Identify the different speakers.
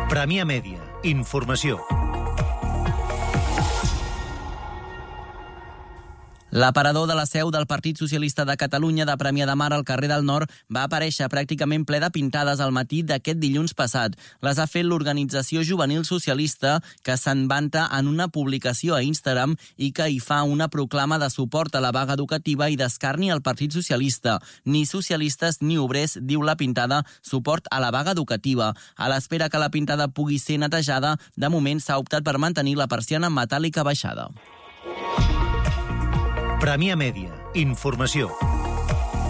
Speaker 1: Premià Mèdia. Informació.
Speaker 2: L'aparador de la seu del Partit Socialista de Catalunya de Premià de Mar al carrer del Nord va aparèixer pràcticament ple de pintades al matí d'aquest dilluns passat. Les ha fet l'organització juvenil socialista, que se'n vanta en una publicació a Instagram i que hi fa una proclama de suport a la vaga educativa i d'escarni al Partit Socialista. Ni socialistes ni obrers, diu la pintada, suport a la vaga educativa. A l'espera que la pintada pugui ser netejada, de moment s'ha optat per mantenir la persiana metàl·lica baixada.
Speaker 1: Premià Mèdia. Informació.